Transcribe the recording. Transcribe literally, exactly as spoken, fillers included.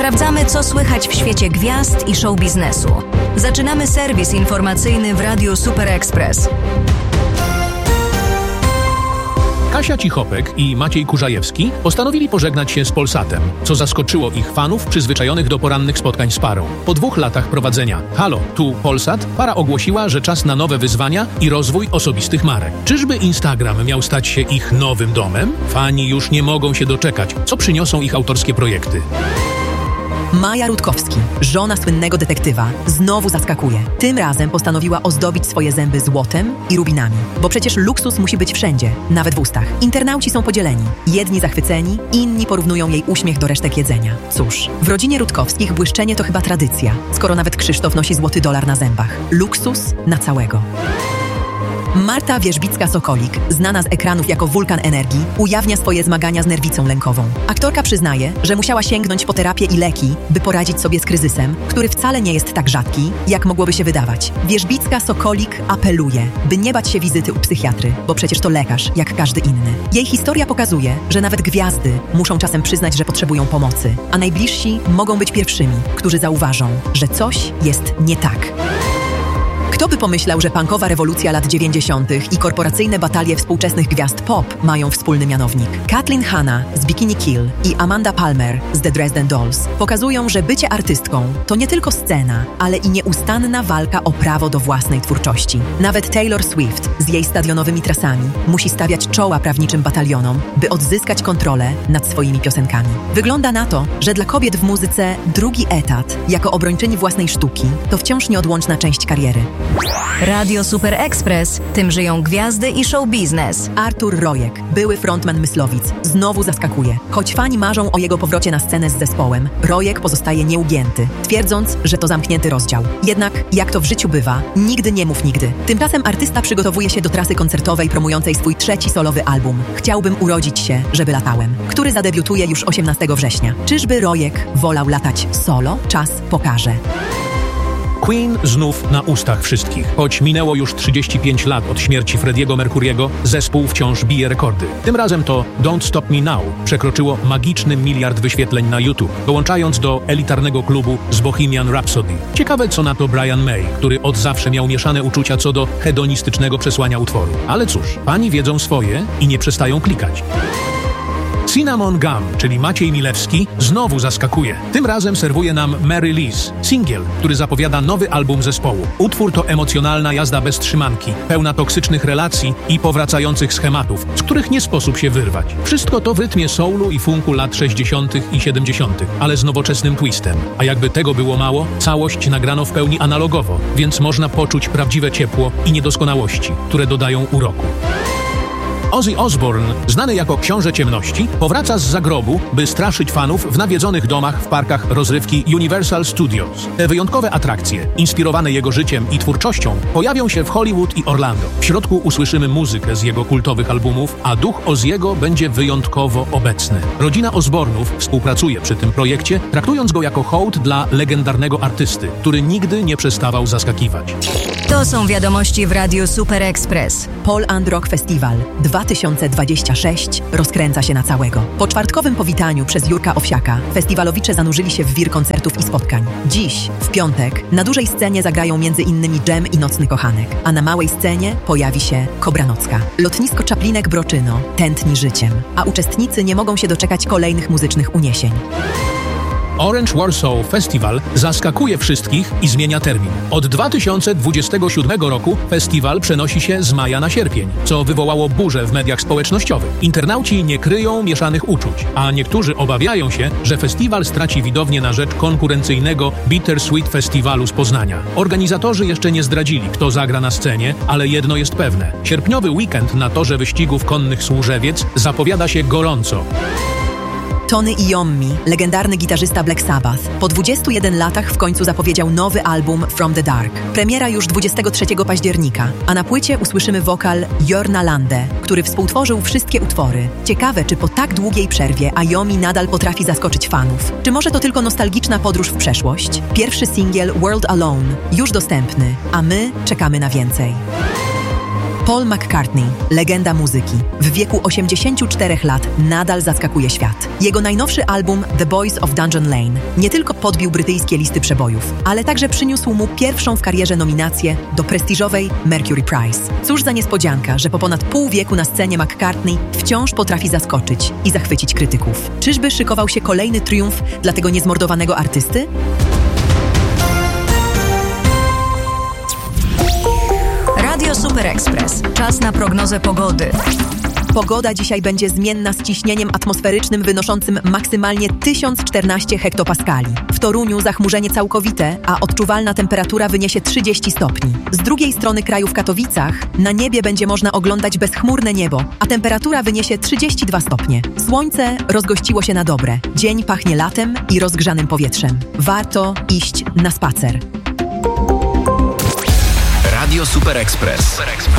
Sprawdzamy, co słychać w świecie gwiazd i show biznesu. Zaczynamy serwis informacyjny w Radiu Super Express. Kasia Cichopek i Maciej Kurzajewski postanowili pożegnać się z Polsatem, co zaskoczyło ich fanów przyzwyczajonych do porannych spotkań z parą. Po dwóch latach prowadzenia Halo, tu Polsat, para ogłosiła, że czas na nowe wyzwania i rozwój osobistych marek. Czyżby Instagram miał stać się ich nowym domem? Fani już nie mogą się doczekać, co przyniosą ich autorskie projekty. Maja Rutkowski, żona słynnego detektywa, znowu zaskakuje. Tym razem postanowiła ozdobić swoje zęby złotem i rubinami. Bo przecież luksus musi być wszędzie, nawet w ustach. Internauci są podzieleni. Jedni zachwyceni, inni porównują jej uśmiech do resztek jedzenia. Cóż, w rodzinie Rutkowskich błyszczenie to chyba tradycja, skoro nawet Krzysztof nosi złoty dolar na zębach. Luksus na całego. Marta Wierzbicka-Sokolik, znana z ekranów jako wulkan energii, ujawnia swoje zmagania z nerwicą lękową. Aktorka przyznaje, że musiała sięgnąć po terapię i leki, by poradzić sobie z kryzysem, który wcale nie jest tak rzadki, jak mogłoby się wydawać. Wierzbicka-Sokolik apeluje, by nie bać się wizyty u psychiatry, bo przecież to lekarz, jak każdy inny. Jej historia pokazuje, że nawet gwiazdy muszą czasem przyznać, że potrzebują pomocy, a najbliżsi mogą być pierwszymi, którzy zauważą, że coś jest nie tak. Kto by pomyślał, że punkowa rewolucja lat dziewięćdziesiątych i korporacyjne batalie współczesnych gwiazd pop mają wspólny mianownik? Kathleen Hanna z Bikini Kill i Amanda Palmer z The Dresden Dolls pokazują, że bycie artystką to nie tylko scena, ale i nieustanna walka o prawo do własnej twórczości. Nawet Taylor Swift z jej stadionowymi trasami musi stawiać czoła prawniczym batalionom, by odzyskać kontrolę nad swoimi piosenkami. Wygląda na to, że dla kobiet w muzyce drugi etat, jako obrończyni własnej sztuki, to wciąż nieodłączna część kariery. Radio Super Express. Tym żyją gwiazdy i show biznes. Artur Rojek, były frontman Myslowic, znowu zaskakuje. Choć fani marzą o jego powrocie na scenę z zespołem, Rojek pozostaje nieugięty, twierdząc, że to zamknięty rozdział. Jednak, jak to w życiu bywa, nigdy nie mów nigdy. Tymczasem artysta przygotowuje się do trasy koncertowej promującej swój trzeci solowy album Chciałbym urodzić się, żeby latałem, który zadebiutuje już osiemnastego września. Czyżby Rojek wolał latać solo? Czas pokaże. Queen znów na ustach wszystkich. Choć minęło już trzydzieści pięć lat od śmierci Freddie'ego Mercuriego, zespół wciąż bije rekordy. Tym razem to Don't Stop Me Now przekroczyło magiczny miliard wyświetleń na YouTube, dołączając do elitarnego klubu z Bohemian Rhapsody. Ciekawe, co na to Brian May, który od zawsze miał mieszane uczucia co do hedonistycznego przesłania utworu. Ale cóż, pani wiedzą swoje i nie przestają klikać. Cinnamon Gum, czyli Maciej Milewski, znowu zaskakuje. Tym razem serwuje nam Mary Liz, singiel, który zapowiada nowy album zespołu. Utwór to emocjonalna jazda bez trzymanki, pełna toksycznych relacji i powracających schematów, z których nie sposób się wyrwać. Wszystko to w rytmie soulu i funku lat sześćdziesiątych i siedemdziesiątych, ale z nowoczesnym twistem. A jakby tego było mało, całość nagrano w pełni analogowo, więc można poczuć prawdziwe ciepło i niedoskonałości, które dodają uroku. Ozzy Osbourne, znany jako Książę Ciemności, powraca z zagrobu, by straszyć fanów w nawiedzonych domach w parkach rozrywki Universal Studios. Te wyjątkowe atrakcje, inspirowane jego życiem i twórczością, pojawią się w Hollywood i Orlando. W środku usłyszymy muzykę z jego kultowych albumów, a duch Ozziego będzie wyjątkowo obecny. Rodzina Osbournów współpracuje przy tym projekcie, traktując go jako hołd dla legendarnego artysty, który nigdy nie przestawał zaskakiwać. To są wiadomości w Radiu Super Express. Pol and Rock Festival dwa tysiące dwudziesty szósty rozkręca się na całego. Po czwartkowym powitaniu przez Jurka Owsiaka festiwalowicze zanurzyli się w wir koncertów i spotkań. Dziś, w piątek, na dużej scenie zagrają między innymi Dżem i Nocny Kochanek, a na małej scenie pojawi się Kobranocka. Lotnisko Czaplinek Broczyno tętni życiem, a uczestnicy nie mogą się doczekać kolejnych muzycznych uniesień. Orange Warsaw Festival zaskakuje wszystkich i zmienia termin. Od dwa tysiące dwudziestego siódmego roku festiwal przenosi się z maja na sierpień, co wywołało burzę w mediach społecznościowych. Internauci nie kryją mieszanych uczuć, a niektórzy obawiają się, że festiwal straci widownię na rzecz konkurencyjnego Bittersweet Festiwalu z Poznania. Organizatorzy jeszcze nie zdradzili, kto zagra na scenie, ale jedno jest pewne. Sierpniowy weekend na torze wyścigów konnych Służewiec zapowiada się gorąco. Tony Iommi, legendarny gitarzysta Black Sabbath, po dwudziestu jeden latach w końcu zapowiedział nowy album From the Dark. Premiera już dwudziestego trzeciego października, a na płycie usłyszymy wokal Jorna Lande, który współtworzył wszystkie utwory. Ciekawe, czy po tak długiej przerwie Iommi nadal potrafi zaskoczyć fanów. Czy może to tylko nostalgiczna podróż w przeszłość? Pierwszy singiel World Alone już dostępny, a my czekamy na więcej. Paul McCartney, legenda muzyki, w wieku osiemdziesięciu czterech lat nadal zaskakuje świat. Jego najnowszy album The Boys of Dungeon Lane nie tylko podbił brytyjskie listy przebojów, ale także przyniósł mu pierwszą w karierze nominację do prestiżowej Mercury Prize. Cóż za niespodzianka, że po ponad pół wieku na scenie McCartney wciąż potrafi zaskoczyć i zachwycić krytyków. Czyżby szykował się kolejny triumf dla tego niezmordowanego artysty? Radio Super Express. Czas na prognozę pogody. Pogoda dzisiaj będzie zmienna z ciśnieniem atmosferycznym wynoszącym maksymalnie tysiąc czternaście hektopaskali. W Toruniu zachmurzenie całkowite, a odczuwalna temperatura wyniesie trzydzieści stopni. Z drugiej strony kraju w Katowicach na niebie będzie można oglądać bezchmurne niebo, a temperatura wyniesie trzydzieści dwa stopnie. Słońce rozgościło się na dobre. Dzień pachnie latem i rozgrzanym powietrzem. Warto iść na spacer. Radio Super Express.